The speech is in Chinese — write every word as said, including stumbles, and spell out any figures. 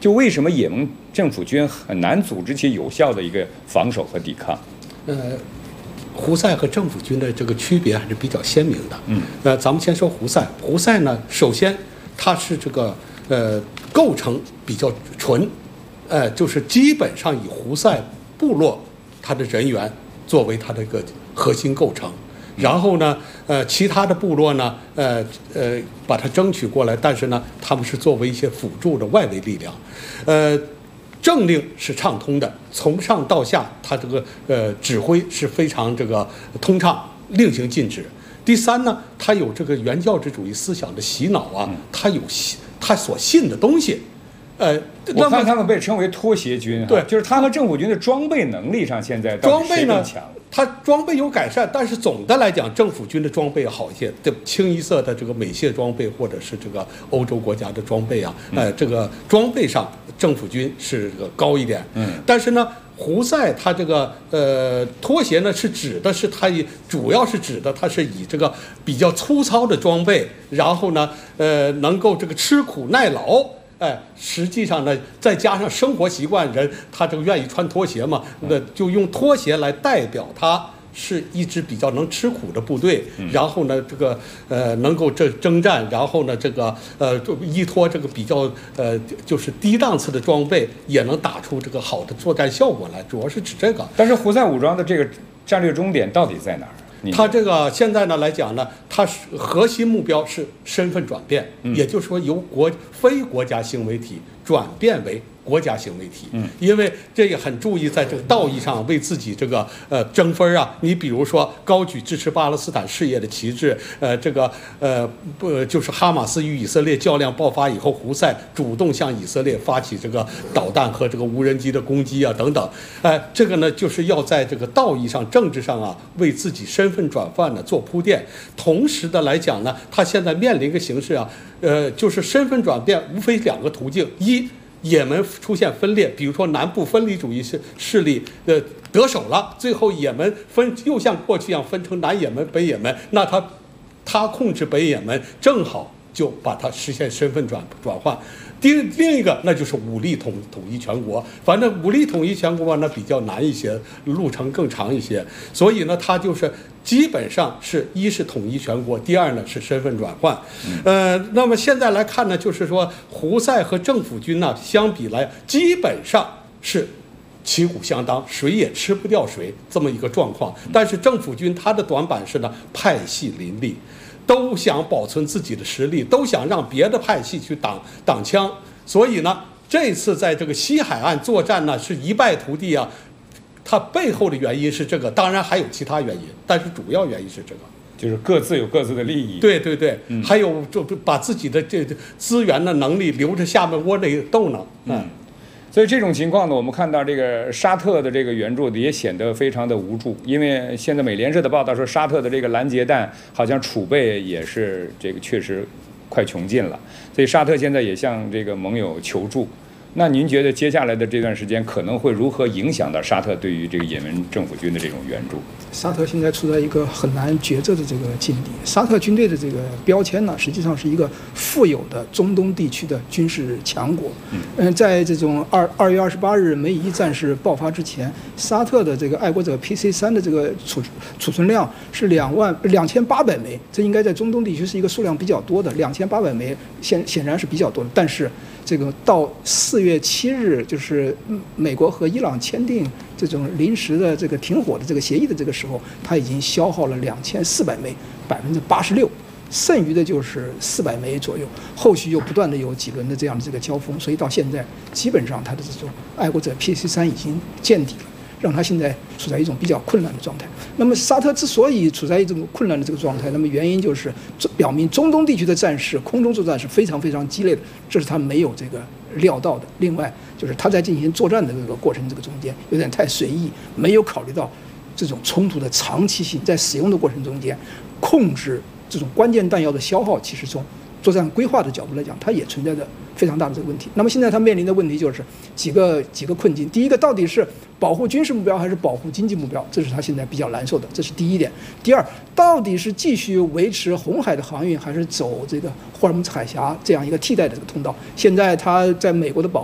就为什么也门政府军很难组织起有效的一个防守和抵抗？ 呃，胡塞和政府军的这个区别还是比较鲜明的。嗯，呃，咱们先说胡塞。胡塞呢，首先它是这个呃构成比较纯，呃，就是基本上以胡塞部落它的人员作为它的一个核心构成。然后呢，呃，其他的部落呢，呃呃，把它争取过来，但是呢，他们是作为一些辅助的外围力量，呃，政令是畅通的，从上到下，它这个呃指挥是非常这个通畅，令行禁止。第三呢，它有这个原教旨主义思想的洗脑啊，它有它所信的东西。呃， 我看他们被称为拖鞋军， 对， 就是他和政府军的装备能力上，现在装备呢强。 它装备有改善，但是总的来讲，政府军的装备好一些。这清一色的这个美械装备，或者是这个欧洲国家的装备啊，呃，这个装备上政府军是这个高一点。嗯，但是呢，胡塞它这个呃拖鞋呢，是指的是它主要是指的它是以这个比较粗糙的装备，然后呢，呃，能够这个吃苦耐劳。哎，实际上呢，再加上生活习惯，人他这个愿意穿拖鞋嘛，那就用拖鞋来代表他是一支比较能吃苦的部队。然后呢，这个呃能够这征战，然后呢这个呃依托这个比较呃就是低档次的装备，也能打出这个好的作战效果来，主要是指这个。 但是胡塞武装的这个战略终点到底在哪儿？ 它这个现在呢来讲呢，它是核心目标是身份转变，嗯、也就是说由国非国家行为体转变为国家行为体。嗯，因为这也很注意在这个道义上为自己这个呃争分啊。你比如说高举支持巴勒斯坦事业的旗帜，呃，这个呃不就是哈马斯与以色列较量爆发以后，胡塞主动向以色列发起这个导弹和这个无人机的攻击啊等等。哎、呃，这个呢就是要在这个道义上、政治上啊为自己身份转换呢做铺垫。同时的来讲呢，他现在面临一个形势啊，呃，就是身份转变无非两个途径：一，也门出现分裂，比如说南部分离主义势势力呃得手了，最后也门分又像过去一样分成南也门、北也门，那他他控制北也门，正好就把它实现身份转转换。第另一个那就是武力统统一全国，反正武力统一全国呢比较难一些，路程更长一些，所以呢它就是基本上是一是统一全国，第二呢是身份转换。呃，那么现在来看呢，就是说胡塞和政府军呢相比来，基本上是旗鼓相当，谁也吃不掉谁这么一个状况。但是政府军它的短板是呢派系林立。都想保存自己的实力，都想让别的派系去挡挡枪，所以呢，这次在这个西海岸作战呢是一败涂地啊。它背后的原因是这个，当然还有其他原因，但是主要原因是这个， 就是各自有各自的利益。 对对对，嗯、还有就把自己的这资源的能力留着下面窝里斗呢，嗯。嗯所以这种情况呢，我们看到这个沙特的这个援助也显得非常的无助，因为现在美联社的报道说，沙特的这个拦截弹好像储备也是这个确实快穷尽了，所以沙特现在也向这个盟友求助。那您觉得接下来的这段时间可能会如何影响到沙特对于这个也门政府军的这种援助？ 沙特现在处在一个很难抉择的这个境地。沙特军队的这个标签呢，实际上是一个富有的中东地区的军事强国。嗯，在这种二二月二十八日美以一战事爆发之前，沙特的这个爱国者 P C 三的这个储储存量是两万两千八百枚，这应该在中东地区是一个数量比较多的，两千八百枚显显然是比较多的，但是。这个到四月七日，就是美国和伊朗签订这种临时的这个停火的这个协议的这个时候，它已经消耗了两千四百枚，百分之八十六，剩余的就是四百枚左右。后续又不断的有几轮的这样的这个交锋，所以到现在基本上它的这种爱国者 P C 三已经见底了。让他现在处在一种比较困难的状态。那么沙特之所以处在一种困难的这个状态，那么原因就是表明中东地区的战事，空中作战是非常非常激烈的，这是他没有这个料到的。另外就是他在进行作战的这个过程这个中间有点太随意，没有考虑到这种冲突的长期性，在使用的过程中间控制这种关键弹药的消耗，其实从作战规划的角度来讲，它也存在着非常大的这个问题。那么现在它面临的问题就是几个几个困境。第一个，到底是保护军事目标还是保护经济目标？这是它现在比较难受的，这是第一点。第二，到底是继续维持红海的航运，还是走这个霍尔木兹海峡这样一个替代的这个通道？现在它在美国的保